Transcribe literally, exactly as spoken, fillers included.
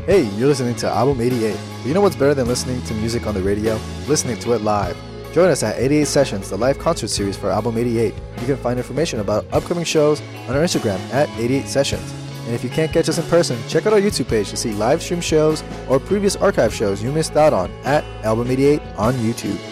Hey, you're listening to Album eighty-eight. But you know what's better than listening to music on the radio? Listening to it live. Join us at eighty-eight Sessions, the live concert series for Album eighty-eight. You can find information about upcoming shows on our Instagram at eighty-eight Sessions. And if you can't catch us in person, check out our YouTube page to see live stream shows or previous archive shows you missed out on at Album eighty-eight on YouTube.